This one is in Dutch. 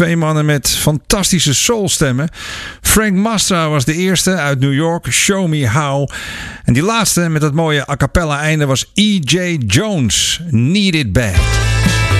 Twee mannen met fantastische soulstemmen. Frank Mastra was de eerste uit New York, Show Me How. En die laatste met dat mooie a cappella einde was E.J. Jones, Need It Bad.